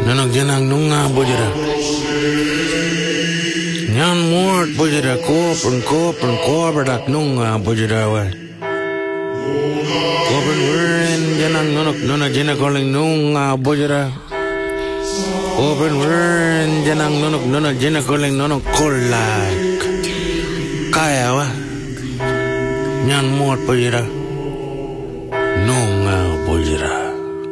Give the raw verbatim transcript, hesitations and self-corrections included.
Nanak janang nunga bojara. Nyan muat bojara kopen kopen koberdak nunga bojara wa. Kopen wren janang nunuk nuna jina calling nunga bojara. Kopen wren janang nunuk nuna jina calling nunuk kolak. Kaya wa. Nyan muat bojara. Nunga bojara.